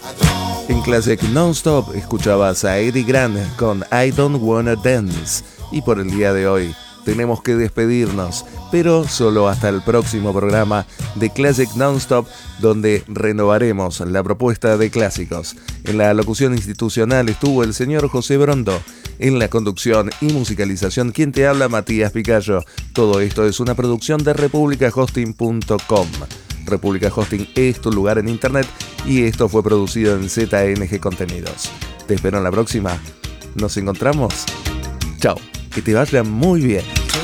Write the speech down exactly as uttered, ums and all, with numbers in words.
En Classic Nonstop escuchabas a Eddie Grant con I Don't Wanna Dance. Y por el día de hoy tenemos que despedirnos, pero solo hasta el próximo programa de Classic Nonstop, donde renovaremos la propuesta de clásicos. En la locución institucional estuvo el señor José Brondo. En la conducción y musicalización, quien te habla, Matías Picayo. Todo esto es una producción de república hosting punto com. República Hosting es tu lugar en internet y esto fue producido en Z N G Contenidos. Te espero en la próxima. Nos encontramos. Chao, que te vaya muy bien.